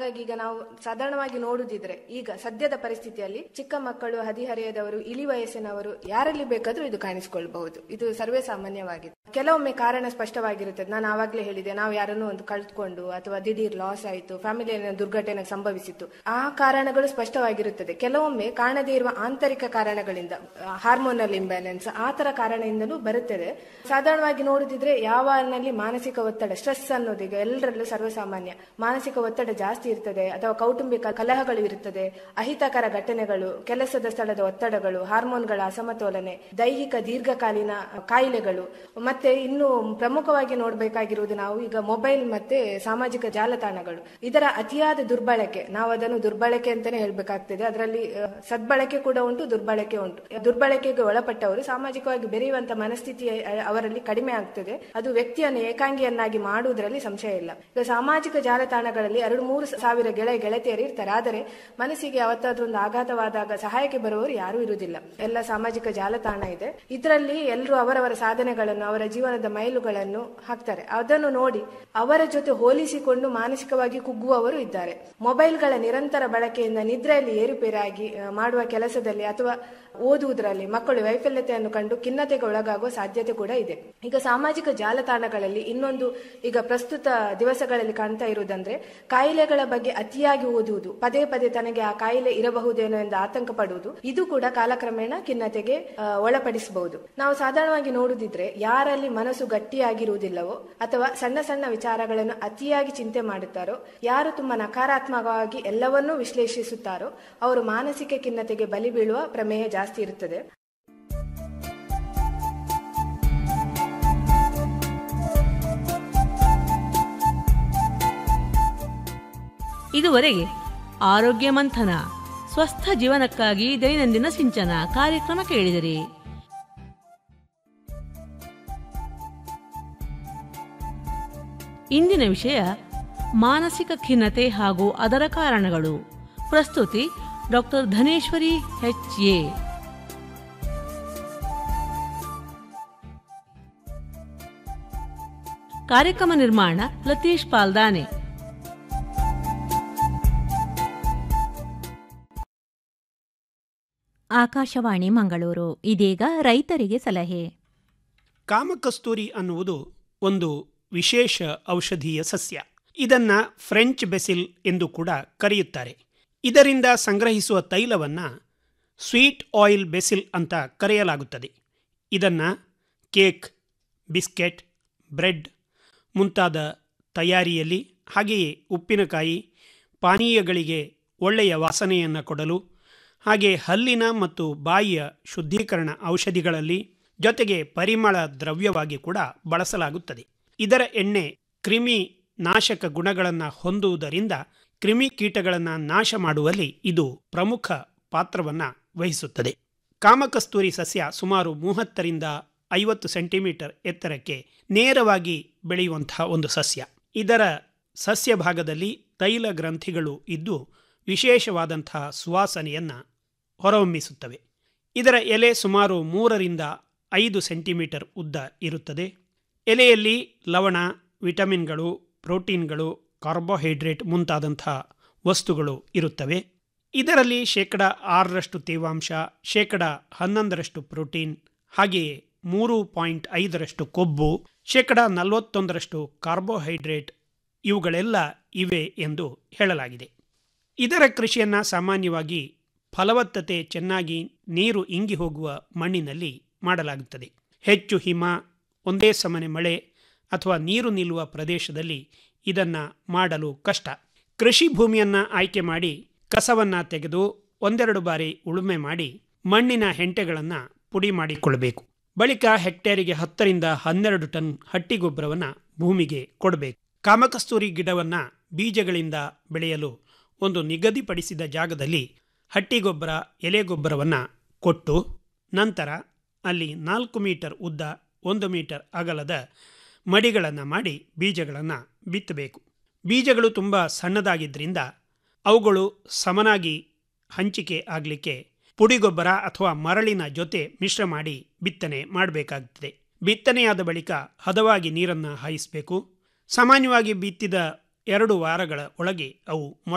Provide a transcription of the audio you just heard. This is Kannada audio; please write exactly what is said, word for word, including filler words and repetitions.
ಹಾಗಾಗಿ ಈಗ ನಾವು ಸಾಧಾರಣವಾಗಿ ನೋಡುದಿದ್ರೆ ಈಗ ಸದ್ಯದ ಪರಿಸ್ಥಿತಿಯಲ್ಲಿ ಚಿಕ್ಕ ಮಕ್ಕಳು, ಹದಿಹರೆಯದವರು, ಇಳಿ ವಯಸ್ಸಿನವರು ಯಾರಲ್ಲಿ ಬೇಕಾದ್ರೂ ಇದು ಕಾಣಿಸಿಕೊಳ್ಳಬಹುದು. ಇದು ಸರ್ವೇ ಸಾಮಾನ್ಯವಾಗಿದೆ. ಕೆಲವೊಮ್ಮೆ ಕಾರಣ ಸ್ಪಷ್ಟವಾಗಿರುತ್ತದೆ. ನಾನು ಆವಾಗಲೇ ಹೇಳಿದೆ, ನಾವು ಯಾರನ್ನೂ ಒಂದು ಕಳೆದುಕೊಂಡು ಅಥವಾ ದಿಢೀರ್ ಲಾಸ್ ಆಯಿತು, ಫ್ಯಾಮಿಲಿಯ ದುರ್ಘಟನೆ ಸಂಭವಿಸಿತು, ಆ ಕಾರಣಗಳು ಸ್ಪಷ್ಟವಾಗಿರುತ್ತದೆ. ಕೆಲವೊಮ್ಮೆ ಕಾಣದೇ ಇರುವ ಆಂತರಿಕ ಕಾರಣಗಳಿಂದ, ಹಾರ್ಮೋನಲ್ ಇಂಬ್ಯಾಲೆನ್ಸ್, ಆ ತರ ಕಾರಣದಿಂದಲೂ ಬರುತ್ತದೆ. ಸಾಧಾರಣವಾಗಿ ನೋಡುದಿದ್ರೆ ಯಾವನಲ್ಲಿ ಮಾನಸಿಕ ಒತ್ತಡ, ಸ್ಟ್ರೆಸ್ ಅನ್ನೋದು ಈಗ ಎಲ್ಲರಲ್ಲೂ ಸರ್ವಸಾಮಾನ್ಯ. ಮಾನಸಿಕ ಒತ್ತಡ ಜಾಸ್ತಿ ಇರ್ತದೆ ಅಥವಾ ಕೌಟುಂಬಿಕ ಕಲಹಗಳು ಇರುತ್ತದೆ, ಅಹಿತಕರ ಘಟನೆಗಳು, ಕೆಲಸದ ಸ್ಥಳದ ಒತ್ತಡಗಳು, ಹಾರ್ಮೋನ್ಗಳ ಅಸಮತೋಲನೆ, ದೈಹಿಕ ದೀರ್ಘಕಾಲೀನ ಕಾಯಿಲೆಗಳು, ಮತ್ತೆ ಇನ್ನು ಪ್ರಮುಖವಾಗಿ ನೋಡಬೇಕಾಗಿರುವುದು ನಾವು ಈಗ ಮೊಬೈಲ್ ಮತ್ತೆ ಸಾಮಾಜಿಕ ಜಾಲತಾಣಗಳು, ಇದರ ಅತಿಯಾದ ದುರ್ಬಳಕೆ. ನಾವು ಅದನ್ನು ದುರ್ಬಳಕೆ ಅಂತಾನೆ ಹೇಳ್ಬೇಕಾಗ್ತದೆ. ಅದರಲ್ಲಿ ಸದ್ಬಳಕೆ ಕೂಡ ಉಂಟು, ದುರ್ಬಳಕೆ ಉಂಟು. ದುರ್ಬಳಕೆಗೆ ಒಳಪಟ್ಟವರು ಸಾಮಾಜಿಕವಾಗಿ ಬೆರೆಯುವಂತ ಮನಸ್ಥಿತಿ ಅವರಲ್ಲಿ ಕಡಿಮೆ ಆಗ್ತದೆ. ಅದು ವ್ಯಕ್ತಿಯನ್ನು ಏಕಾಂಗಿಯನ್ನಾಗಿ ಮಾಡುವುದರಲ್ಲಿ ಸಂಶಯ ಇಲ್ಲ. ಈಗ ಸಾಮಾಜಿಕ ಜಾಲತಾಣಗಳಲ್ಲಿ ಎರಡು ಮೂರು ಸಾವಿರ ಗೆಳೆಯ ಗೆಳತಿಯರು ಇರ್ತಾರೆ, ಆದರೆ ಮನಸ್ಸಿಗೆ ಯಾವತ್ತಾದ್ರೂ ಒಂದು ಆಘಾತವಾದಾಗ ಸಹಾಯಕ್ಕೆ ಬರುವವರು ಯಾರೂ ಇರುವುದಿಲ್ಲ. ಎಲ್ಲ ಸಾಮಾಜಿಕ ಜಾಲತಾಣ ಇದೆ, ಇದರಲ್ಲಿ ಎಲ್ಲರೂ ಅವರವರ ಸಾಧನೆಗಳನ್ನು, ಅವರ ಜೀವನದ ಮೈಲುಗಳನ್ನು ಹಾಕ್ತಾರೆ. ಅದನ್ನು ನೋಡಿ ಅವರ ಜೊತೆ ಹೋಲಿಸಿಕೊಂಡು ಮಾನಸಿಕವಾಗಿ ಕುಗ್ಗುವವರು ಇದ್ದಾರೆ. ಮೊಬೈಲ್ಗಳ ನಿರಂತರ ಬಳಕೆಯಿಂದ ನಿದ್ರೆಯಲ್ಲಿ ಏರುಪೇರಾಗಿ ಮಾಡುವ ಕೆಲಸದಲ್ಲಿ ಅಥವಾ ಓದುವುದರಲ್ಲಿ ಮಕ್ಕಳು ವೈಫಲ್ಯತೆಯನ್ನು ಕಂಡು ಖಿನ್ನತೆಗೆ ಒಳಗಾಗುವ ಸಾಧ್ಯತೆ ಕೂಡ ಇದೆ. ಈಗ ಸಾಮಾಜಿಕ ಜಾಲತಾಣಗಳಲ್ಲಿ ಇನ್ನೊಂದು ಈಗ ಪ್ರಸ್ತುತ ದಿವಸಗಳಲ್ಲಿ ಕಾಣ್ತಾ ಇರುವುದಂದ್ರೆ ಕಾಯಿಲೆಗಳ ಬಗ್ಗೆ ಅತಿಯಾಗಿ ಓದುವುದು, ಪದೇ ಪದೇ ತನಗೆ ಆ ಕಾಯಿಲೆ ಇರಬಹುದೇನೋ ಎಂದು ಆತಂಕ ಪಡುವುದು, ಇದು ಕೂಡ ಕಾಲಕ್ರಮೇಣ ಖಿನ್ನತೆಗೆ ಒಳಪಡಿಸಬಹುದು. ನಾವು ಸಾಧಾರಣವಾಗಿ ನೋಡುದಿದ್ರೆ ಯಾರಲ್ಲಿ ಮನಸ್ಸು ಗಟ್ಟಿಯಾಗಿರುವುದಿಲ್ಲವೋ ಅಥವಾ ಸಣ್ಣ ಸಣ್ಣ ವಿಚಾರಗಳನ್ನು ಅತಿಯಾಗಿ ಚಿಂತೆ ಮಾಡುತ್ತಾರೋ, ಯಾರು ತುಂಬಾ ನಕಾರಾತ್ಮಕವಾಗಿ ಎಲ್ಲವನ್ನೂ ವಿಶ್ಲೇಷಿಸುತ್ತಾರೋ ಅವರು ಮಾನಸಿಕ ಖಿನ್ನತೆಗೆ ಬಲಿ ಬೀಳುವ ಪ್ರಮೇಯ ಜಾಸ್ತಿ ಇರುತ್ತದೆ. ಇದುವರೆಗೆ ಆರೋಗ್ಯ ಮಂಥನ, ಸ್ವಸ್ಥ ಜೀವನಕ್ಕಾಗಿ ದೈನಂದಿನ ಸಿಂಚನ ಕಾರ್ಯಕ್ರಮ ಕೇಳಿದಿರಿ. ಇಂದಿನ ವಿಷಯ ಮಾನಸಿಕ ಖಿನ್ನತೆ ಹಾಗೂ ಅದರ ಕಾರಣಗಳು. ಪ್ರಸ್ತುತಿ ಡಾಕ್ಟರ್ ಧನೇಶ್ವರಿ ಎಚ್ ಎ. ಕಾರ್ಯಕ್ರಮ ನಿರ್ಮಾಣ ಲತೀಶ್ ಪಾಲ್ದಾನೆ. ಆಕಾಶವಾಣಿ ಮಂಗಳೂರು. ಇದೀಗ ರೈತರಿಗೆ ಸಲಹೆ. ಕಾಮಕಸ್ತೂರಿ ಅನ್ನುವುದು ಒಂದು ವಿಶೇಷ ಔಷಧೀಯ ಸಸ್ಯ. ಇದನ್ನು ಫ್ರೆಂಚ್ ಬೆಸಿಲ್ ಎಂದು ಕೂಡ ಕರೆಯುತ್ತಾರೆ. ಇದರಿಂದ ಸಂಗ್ರಹಿಸುವ ತೈಲವನ್ನು ಸ್ವೀಟ್ ಆಯಿಲ್ ಬೆಸಿಲ್ ಅಂತ ಕರೆಯಲಾಗುತ್ತದೆ. ಇದನ್ನು ಕೇಕ್, ಬಿಸ್ಕೆಟ್, ಬ್ರೆಡ್ ಮುಂತಾದ ತಯಾರಿಯಲ್ಲಿ, ಹಾಗೆಯೇ ಉಪ್ಪಿನಕಾಯಿ, ಪಾನೀಯಗಳಿಗೆ ಒಳ್ಳೆಯ ವಾಸನೆಯನ್ನು ಕೊಡಲು, ಹಾಗೆ ಹಲ್ಲಿನ ಮತ್ತು ಬಾಯಿಯ ಶುದ್ಧೀಕರಣ ಔಷಧಿಗಳಲ್ಲಿ, ಜೊತೆಗೆ ಪರಿಮಳ ದ್ರವ್ಯವಾಗಿ ಕೂಡ ಬಳಸಲಾಗುತ್ತದೆ. ಇದರ ಎಣ್ಣೆ ಕ್ರಿಮಿ ನಾಶಕ ಗುಣಗಳನ್ನು ಹೊಂದುವುದರಿಂದ ಕ್ರಿಮಿಕೀಟಗಳನ್ನು ನಾಶ ಮಾಡುವಲ್ಲಿ ಇದು ಪ್ರಮುಖ ಪಾತ್ರವನ್ನು ವಹಿಸುತ್ತದೆ. ಕಾಮಕಸ್ತೂರಿ ಸಸ್ಯ ಸುಮಾರು ಮೂವತ್ತರಿಂದ ಐವತ್ತು ಸೆಂಟಿಮೀಟರ್ ಎತ್ತರಕ್ಕೆ ನೇರವಾಗಿ ಬೆಳೆಯುವಂತಹ ಒಂದು ಸಸ್ಯ. ಇದರ ಸಸ್ಯ ಭಾಗದಲ್ಲಿ ತೈಲ ಗ್ರಂಥಿಗಳು ಇದ್ದು ವಿಶೇಷವಾದಂತಹ ಸುವಾಸನೆಯನ್ನು ಹೊರಹೊಮ್ಮಿಸುತ್ತವೆ. ಇದರ ಎಲೆ ಸುಮಾರು ಮೂರರಿಂದ ಐದು ಸೆಂಟಿಮೀಟರ್ ಉದ್ದ ಇರುತ್ತದೆ. ಎಲೆಯಲ್ಲಿ ಲವಣ, ವಿಟಮಿನ್ಗಳು, ಪ್ರೋಟೀನ್ಗಳು, ಕಾರ್ಬೋಹೈಡ್ರೇಟ್ ಮುಂತಾದಂಥ ವಸ್ತುಗಳು ಇರುತ್ತವೆ. ಇದರಲ್ಲಿ ಶೇಕಡ ಆರರಷ್ಟು ತೇವಾಂಶ, ಶೇಕಡ ಹನ್ನೊಂದರಷ್ಟು ಪ್ರೋಟೀನ್, ಹಾಗೆಯೇ ಮೂರು ಪಾಯಿಂಟ್ ಐದರಷ್ಟು ಕೊಬ್ಬು, ಶೇಕಡ ನಲವತ್ತೊಂದರಷ್ಟು ಕಾರ್ಬೋಹೈಡ್ರೇಟ್ ಇವುಗಳೆಲ್ಲ ಇವೆ ಎಂದು ಹೇಳಲಾಗಿದೆ. ಇದರ ಕೃಷಿಯನ್ನು ಸಾಮಾನ್ಯವಾಗಿ ಫಲವತ್ತತೆ ಚೆನ್ನಾಗಿ ನೀರು ಇಂಗಿ ಹೋಗುವ ಮಣ್ಣಿನಲ್ಲಿ ಮಾಡಲಾಗುತ್ತದೆ. ಹೆಚ್ಚು ಹಿಮ, ಒಂದೇ ಸಮನೆ ಮಳೆ ಅಥವಾ ನೀರು ನಿಲ್ಲುವ ಪ್ರದೇಶದಲ್ಲಿ ಇದನ್ನು ಮಾಡಲು ಕಷ್ಟ. ಕೃಷಿ ಭೂಮಿಯನ್ನು ಆಯ್ಕೆ ಮಾಡಿ ಕಸವನ್ನು ತೆಗೆದು ಒಂದೆರಡು ಬಾರಿ ಉಳುಮೆ ಮಾಡಿ ಮಣ್ಣಿನ ಹೆಂಟೆಗಳನ್ನು ಪುಡಿ ಮಾಡಿಕೊಳ್ಳಬೇಕು. ಬಳಿಕ ಹೆಕ್ಟೇರಿಗೆ ಹತ್ತರಿಂದ ಹನ್ನೆರಡು ಟನ್ ಹಟ್ಟಿಗೊಬ್ಬರವನ್ನು ಭೂಮಿಗೆ ಕೊಡಬೇಕು. ಕಾಮಕಸ್ತೂರಿ ಗಿಡವನ್ನು ಬೀಜಗಳಿಂದ ಬೆಳೆಯಲು ಒಂದು ನಿಗದಿಪಡಿಸಿದ ಜಾಗದಲ್ಲಿ ಹಟ್ಟಿಗೊಬ್ಬರ, ಎಲೆಗೊಬ್ಬರವನ್ನು ಕೊಟ್ಟು ನಂತರ ಅಲ್ಲಿ ನಾಲ್ಕು ಮೀಟರ್ ಉದ್ದ, ಒಂದು ಮೀಟರ್ ಅಗಲದ ಮಡಿಗಳನ್ನು ಮಾಡಿ ಬೀಜಗಳನ್ನು ಬಿತ್ತಬೇಕು. ಬೀಜಗಳು ತುಂಬ ಸಣ್ಣದಾಗಿದ್ದರಿಂದ ಅವುಗಳು ಸಮನಾಗಿ ಹಂಚಿಕೆ ಆಗಲಿಕ್ಕೆ ಪುಡಿಗೊಬ್ಬರ ಅಥವಾ ಮರಳಿನ ಜೊತೆ ಮಿಶ್ರ ಮಾಡಿ ಬಿತ್ತನೆ ಮಾಡಬೇಕಾಗುತ್ತದೆ. ಬಿತ್ತನೆಯಾದ ಬಳಿಕ ಹದವಾಗಿ ನೀರನ್ನು ಹಾಯಿಸಬೇಕು. ಸಾಮಾನ್ಯವಾಗಿ ಬಿತ್ತಿದ ಎರಡು ವಾರಗಳ ಒಳಗೆ ಅವು